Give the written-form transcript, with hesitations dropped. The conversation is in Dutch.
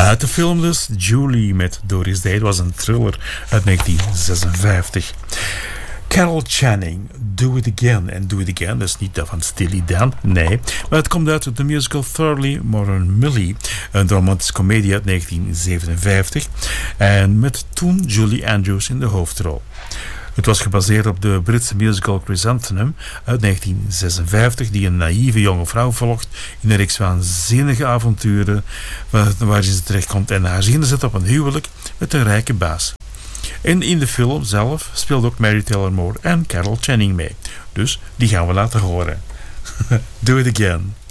Uit de film dus Julie met Doris Day. Het was een thriller uit 1956. Carol Channing, Do It Again. En Do It Again, dat is niet dat van Steely Dan, nee. Maar het komt uit de musical Thoroughly Modern Millie. Een romantische komedie uit 1957. En met toen Julie Andrews in de hoofdrol. Het was gebaseerd op de Britse musical Chrysanthemum uit 1956, die een naïeve jonge vrouw volgt in een reeks waanzinnige avonturen waar ze terechtkomt en haar zinnen zet op een huwelijk met een rijke baas. En in de film zelf speelt ook Mary Tyler Moore en Carol Channing mee. Dus die gaan we laten horen. Do It Again.